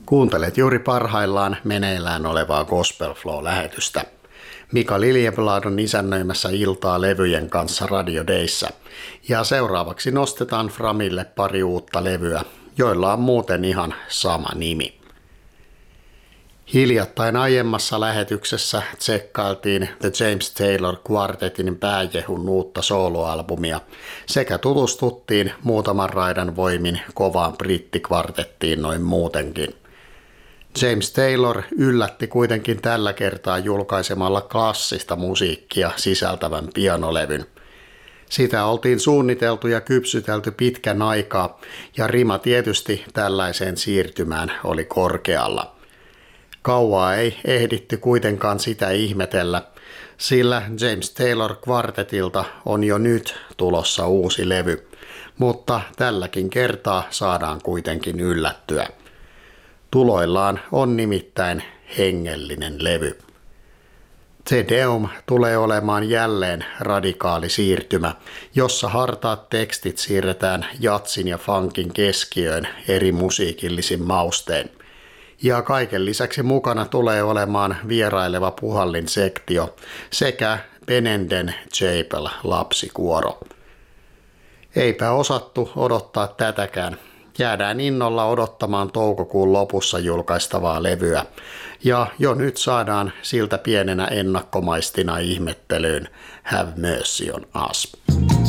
Kuuntelet juuri parhaillaan meneillään olevaa Gospel Flow-lähetystä. Mika Liljeblad on isännöimässä iltaa levyjen kanssa Radio Dayssä. Ja seuraavaksi nostetaan Framille pari uutta levyä, joilla on muuten ihan sama nimi. Hiljattain aiemmassa lähetyksessä tsekkailtiin The James Taylor Quartetin pääjehun uutta soloalbumia sekä tutustuttiin muutaman raidan voimin kovaan brittikvartettiin noin muutenkin. James Taylor yllätti kuitenkin tällä kertaa julkaisemalla klassista musiikkia sisältävän pianolevyn. Sitä oltiin suunniteltu ja kypsytelty pitkän aikaa ja rima tietysti tällaiseen siirtymään oli korkealla. Kauaa ei ehditty kuitenkaan sitä ihmetellä, sillä James Taylor Quartetilta on jo nyt tulossa uusi levy, mutta tälläkin kertaa saadaan kuitenkin yllättyä. Tuloillaan on nimittäin hengellinen levy. Te Deum tulee olemaan jälleen radikaali siirtymä, jossa hartaat tekstit siirretään jatsin ja funkin keskiöön eri musiikillisin maustein. Ja kaiken lisäksi mukana tulee olemaan vieraileva puhallinsektio sekä Benenden Chapel lapsikuoro. Eipä osattu odottaa tätäkään. Jäädään innolla odottamaan toukokuun lopussa julkaistavaa levyä, ja jo nyt saadaan siltä pienenä ennakkomaistina ihmettelyyn Have Mercy on Us.